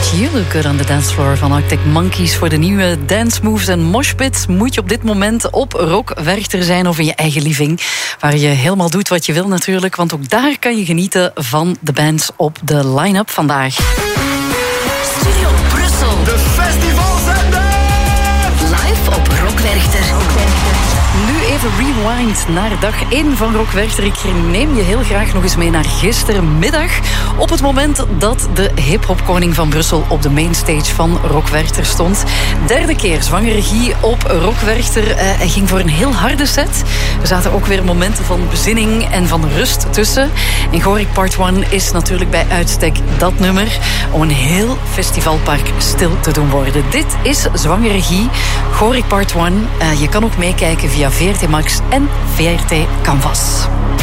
You Look Good on the Dance Floor van Arctic Monkeys. Voor de nieuwe dance moves en moshpits moet je op dit moment op Rock Werchter zijn of in je eigen living. Waar je helemaal doet wat je wil natuurlijk. Want ook daar kan je genieten van de bands op de line-up vandaag. Studio Brussel. De festivalzender. Live op Rock Werchter. Nu even rewind naar dag 1 van Rock Werchter. Ik neem je heel graag nog eens mee naar gistermiddag. Op het moment dat de hiphopkoning van Brussel op de mainstage van Rock Werchter stond. Derde keer zwangere regie op Rock Werchter. Hij ging voor een heel harde set. Er zaten ook weer momenten van bezinning en van rust tussen. En Gorik Part 1 is natuurlijk bij uitstek dat nummer om een heel festivalpark stil te doen worden. Dit is zwangere regie, Gorik Part 1. Je kan ook meekijken via VRT Max en VRT Canvas.